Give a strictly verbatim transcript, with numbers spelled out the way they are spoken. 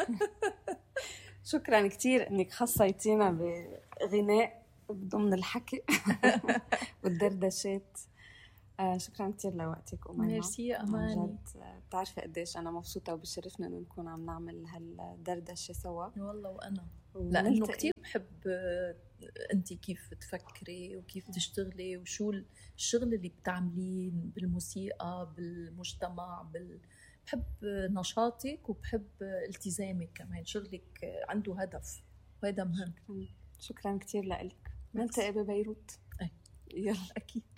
شكرا كتير انك خصيتينا بغناء ضمن الحكي والدردشات. آه شكرا كتير لوقتك أميمة. ميرسي يا أماني. جد بتعرفي قديش أنا مبسوطة وبشرفنا إنه نكون عم نعمل هالدردشة سوا. والله وأنا لأنه كتير بحب أنتي كيف تفكري وكيف تشتغلي وشو الشغل اللي بتعمليه بالموسيقى بالمجتمع بال... بحب نشاطك وبحب التزامك كمان. شغلك عنده هدف وهذا مهم. شكرا كتير لك. نلتقي ببيروت. أي. يلا أكيد.